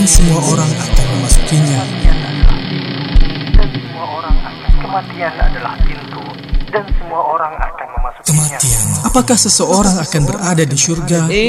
semua orang akan memasukinya. Kematian adalah pintu, dan semua orang akan memasukinya. Kematian. Apakah seseorang akan berada di surga